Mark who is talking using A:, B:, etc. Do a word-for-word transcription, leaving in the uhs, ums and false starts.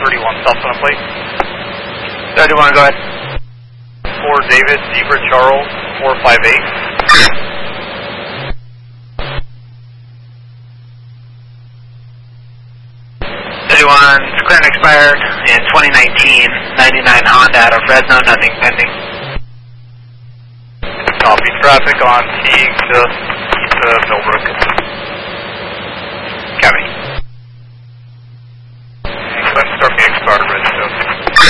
A: thirty-one, South Center plate.
B: thirty-one, go ahead.
A: four David, Zebra Charles, four five eight.
B: thirty-one, clear and expired in twenty nineteen, ninety-nine Honda out of Fresno, nothing pending.
A: Copy, traffic on Teague to, to Millbrook.